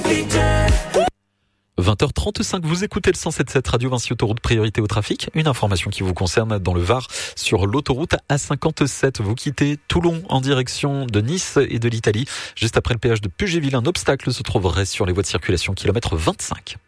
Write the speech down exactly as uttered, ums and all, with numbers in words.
vingt heures trente-cinq, vous écoutez le cent sept virgule sept Radio Vinci Autoroute, priorité au trafic. Une information qui vous concerne dans le Var sur l'autoroute A cinquante-sept. Vous quittez Toulon en direction de Nice et de l'Italie. Juste après le péage de Pugéville, un obstacle se trouverait sur les voies de circulation kilomètre vingt-cinq.